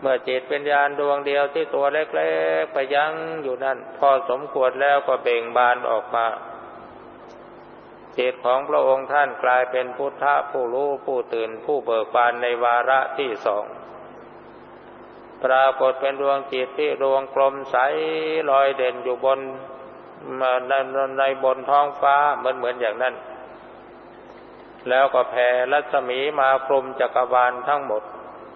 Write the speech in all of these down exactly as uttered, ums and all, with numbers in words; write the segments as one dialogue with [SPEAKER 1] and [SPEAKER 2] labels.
[SPEAKER 1] เมื่อจิตวิญญาณดวงเดียวที่ตัวเล็กๆไปยั้งอยู่นั่นพอสมควรแล้วก็เบ่งบานออกมาจิตของพระองค์ท่านกลายเป็นพุทธะผู้รู้ผู้ตื่นผู้เบิกบานในวาระที่สองปรากฏเป็นดวงจิตที่ดวงกลมใสลอยเด่นอยู่บนในในบนท้องฟ้าเหมือนเหมือนอย่างนั้นแล้วก็แผ่รัศมีมาคลุมจักรวาลทั้งหมด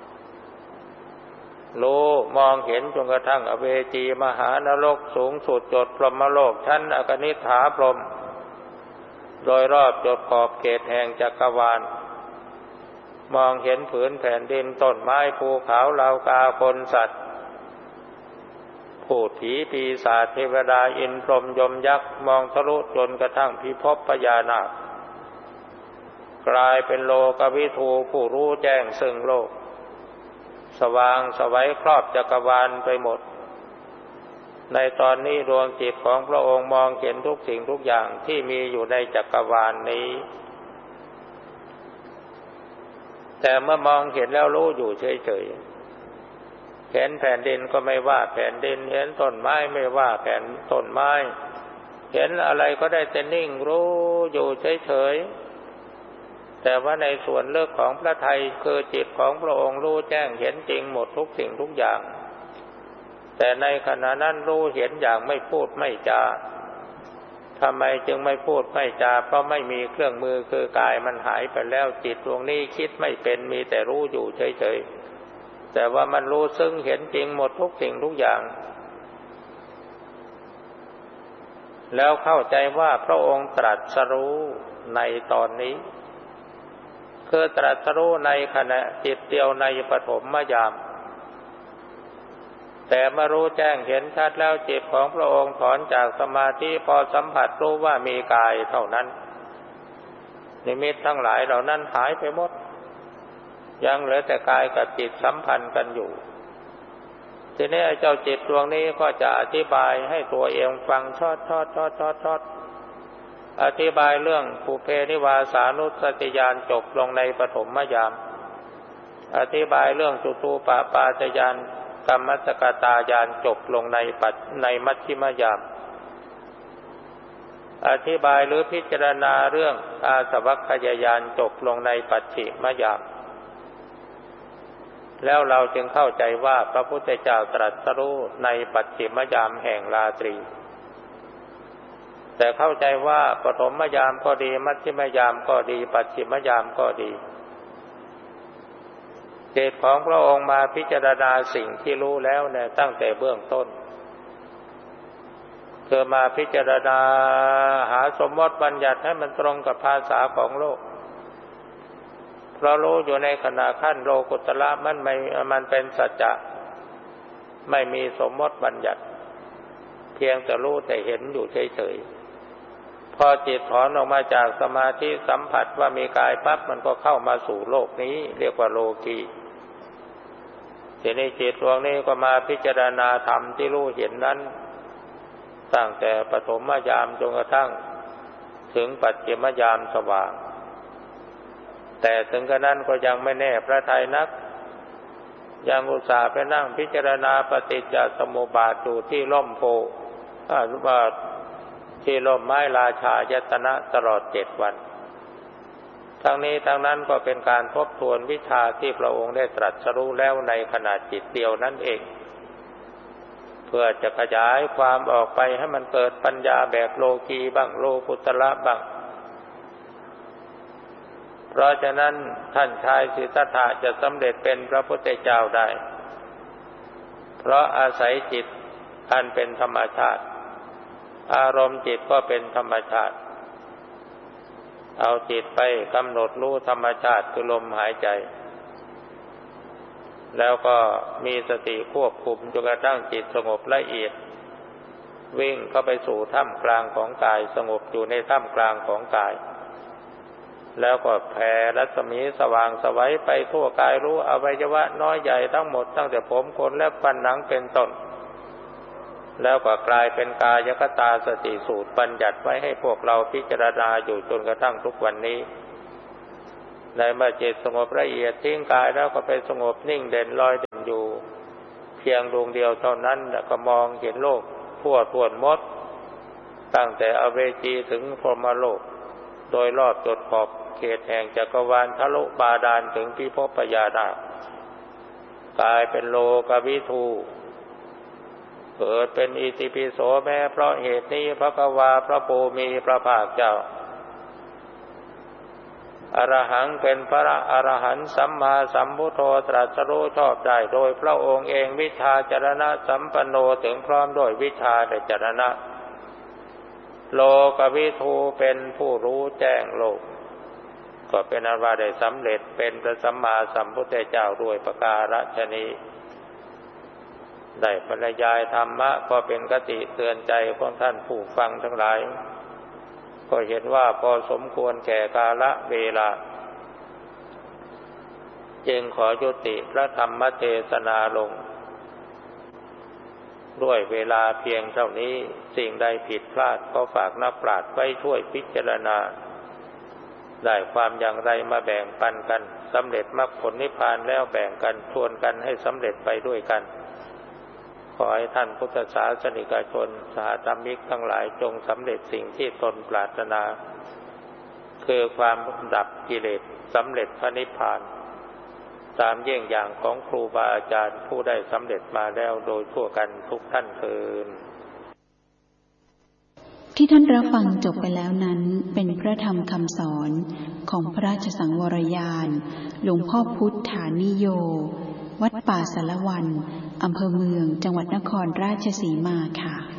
[SPEAKER 1] รู้มองเห็นจนกระทั่งอเวจีมหานรกสูงสุดจดพรหมโลกชั้นอกนิษฐาพรหมโดยรอบจดขอบเขตแห่งจักรวาลมองเห็นผืนแผ่นดินต้นไม้ภูเขาเหล่ากาคนสัตว์ผู้ผีปีศาจเทวดาอินทร์พรหมยมยักษ์มองทะลุจนกระทั่งพิภพพญานาคกลายเป็นโลกวิทูผู้รู้แจ้งซึ่งโลกสว่างไสวครอบจักรวาลไปหมดในตอนนี้ดวงจิตของพระองค์มองเห็นทุกสิ่งทุกอย่างที่มีอยู่ในจักรวาลนี้แต่เมื่อมองเห็นแล้วรู้อยู่เฉยๆเห็นแผ่นดินก็ไม่ว่าแผ่นดินเห็นต้นไม้ไม่ว่าแผ่นต้นไม้เห็นอะไรก็ได้แต่นิ่งรู้อยู่เฉยๆแต่ว่าในส่วนลึกของพระทัยคือจิตของพระองค์รู้แจ้งเห็นจริงหมดทุกสิ่งทุกอย่างแต่ในขณะนั้นรู้เห็นอย่างไม่พูดไม่จาทำไมจึงไม่พูดไม่จาเพราะไม่มีเครื่องมือคือกายมันหายไปแล้วจิตดวงนี้คิดไม่เป็นมีแต่รู้อยู่เฉยๆแต่ว่ามันรู้ซึ่งเห็นจริงหมดทุกสิ่งทุกอย่างแล้วเข้าใจว่าพระองค์ตรัสรู้ในตอนนี้คือตรัสรู้ในขณะจิตเดียวในปฐมยามแต่เมื่อรู้แจ้งเห็นชัดแล้วจิตของพระองค์ถอนจากสมาธิพอสัมผัสรู้ว่ามีกายเท่านั้นนิมิตทั้งหลายเหล่านั้นหายไปหมดยังเหลือแต่กายกับจิตสัมพันธ์กันอยู่ทีนี้เจ้าจิตดวงนี้ก็จะอธิบายให้ตัวเองฟังชอดชอดชอดชอดชอดอธิบายเรื่องปุเพนิวาสานุสติญาณจบลงในปฐมยามอธิบายเรื่องจุตูปปาตญาณกรรมสกตาญาณจบลงในปัจในมัชฌิมญาณอธิบายหรือพิจารณาเรื่องอาสวัคคยญาณจบลงในปัจฉิมญาณแล้วเราจึงเข้าใจว่าพระพุทธเจ้าตรัสรู้ในปัจฉิมยามแห่งราตรีแต่เข้าใจว่าปฐมยามก็ดีมัชฌิมยามก็ดีปัจฉิมยามก็ดีจิตของพระองค์มาพิจารณาสิ่งที่รู้แล้วเนี่ยตั้งแต่เบื้องต้นคือมาพิจารณาหาสมมติบัญญัติให้มันตรงกับภาษาของโลกเพราะรู้อยู่ในขณะขั้นโลกุตระมันไม่มันเป็นสัจจะไม่มีสมมติบัญญัติเพียงแต่รู้แต่เห็นอยู่เฉยๆพอจิตถอนออกมาจากสมาธิสัมผัสว่ามีกายปั๊บมันก็เข้ามาสู่โลกนี้เรียกว่าโลกีทีนี้จิตดวงนี้ก็มาพิจารณาธรรมที่รู้เห็นนั้นตั้งแต่ปฐมยามจนกระทั่งถึงปัจฉิมยามสว่างแต่ถึงกระนั้นก็ยังไม่แน่พระทัยนักยังอุตส่าห์ไปนั่งพิจารณาปฏิจจสมุปบาทอยู่ที่ร่มโพอ่าว่าที่ร่มไม้ราชายตนะตลอดเจ็ดวันทั้งนี้ทั้งนั้นก็เป็นการทบทวนวิชาที่พระองค์ได้ตรัสรู้แล้วในขณะจิตเดียวนั่นเองเพื่อจะขยายความออกไปให้มันเกิดปัญญาแบบโลกีบ้างโลกุตระบ้างเพราะฉะนั้นท่านชายสิทธัตถะจะสำเร็จเป็นพระพุทธเจ้าได้เพราะอาศัยจิตอันเป็นธรรมชาติอารมณ์จิตก็เป็นธรรมชาติเอาจิตไปกำหนดรู้ธรรมชาติคือลมหายใจแล้วก็มีสติควบคุมจนกระทั่งจิตสงบละเอียดวิ่งเข้าไปสู่ท่ามกลางของกายสงบอยู่ในท่ามกลางของกายแล้วก็แผ่รัศมีสว่างไสวไปทั่วกายรู้อวัยวะน้อยใหญ่ทั้งหมดตั้งแต่ผมขนและฟันหนังเป็นต้นแล้วก็กลายเป็นกายคตาสติสูตรบัญญัติไว้ให้พวกเราพิจารณาอยู่จนกระทั่งทุกวันนี้ในเมื่อจิตสงบละเอียดทิ้งกายแล้วก็ไปสงบนิ่งเด่นลอยเด่นอยู่เพียงดวงเดียวเท่านั้นแล้วก็มองเห็นโลกทั่วท้วนหมดตั้งแต่อเวจีถึงพรหมโลกโดยรอบจดขอบเขตแห่งจักรวาลทะลุบาดาลถึงพิภพพญานาคกลายเป็นโลกวิทูเกิดเป็นอิติปิโสแม้เพราะเหตุนี้พระกวาพระภูมิพระภาคเจ้าอรหังเป็นพระอรหันต์สัมมาสัมพุทโธตรัสรู้ชอบได้โดยพระองค์เองวิชาจรณะสัมปันโนถึงพร้อมด้วยวิชาและจรณะโลกวิทูเป็นผู้รู้แจ้งโลกก็เป็นอันว่าได้สำเร็จเป็นพระสัมมาสัมพุทธเจ้าด้วยประการฉะนี้ได้บรรยายธรรมะก็เป็นคติเตือนใจของท่านผู้ฟังทั้งหลายก็เห็นว่าพอสมควรแก่กาลเวลาจึงขอยุติพระธรรมเทศนาลงด้วยเวลาเพียงเท่านี้สิ่งใดผิดพลาดก็ฝากนักปราชญ์ไว้ช่วยพิจารณาได้ความอย่างไรมาแบ่งปันกันสำเร็จมรรคผลนิพพานแล้วแบ่งกันชวนกันให้สำเร็จไปด้วยกันขอให้ท่านพุทธศาสนิกชนสหธรรมิกทั้งหลายจงสำเร็จสิ่งที่ตนปรารถนาคือความดับกิเลสสำเร็จพระนิพพานตามเยี่ยงอย่างของครูบาอาจารย์ผู้ได้สำเร็จมาแล้วโดยทั่วกันทุกท่านเทอญ
[SPEAKER 2] ที่ท่านรับฟังจบไปแล้วนั้นเป็นพระธรรมคำสอนของพระราชสังวรยานหลวงพ่อพุทธานิโยวัดป่าสารวันอำเภอเมืองจังหวัดนครราชสีมาค่ะ